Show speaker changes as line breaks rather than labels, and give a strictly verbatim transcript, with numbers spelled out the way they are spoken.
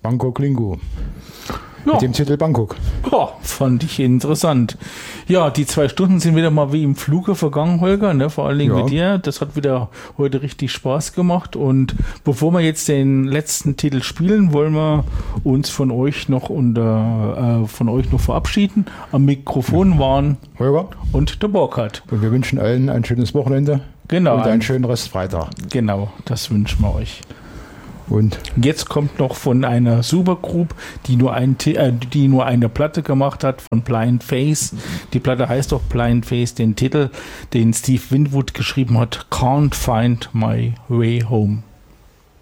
Bangkok Lingo.
Ja.
Mit dem Titel Bangkok.
Ja, fand ich interessant. Ja, die zwei Stunden sind wieder mal wie im Fluge vergangen, Holger, ne? Vor allen Dingen
Ja.
mit dir. Das hat wieder heute richtig Spaß gemacht. Und bevor wir jetzt den letzten Titel spielen, wollen wir uns von euch noch unter, äh, von euch noch verabschieden. Am Mikrofon waren
Holger.
und der Burkhard.
Und wir wünschen allen ein schönes Wochenende.
Genau.
Und einen schönen Rest Freitag.
Genau, das wünschen wir euch.
Und
Jetzt kommt noch von einer Supergroup, die nur, ein, äh, die nur eine Platte gemacht hat, von Blind Faith. Die Platte heißt doch Blind Faith, den Titel, den Steve Winwood geschrieben hat, Can't Find My Way Home.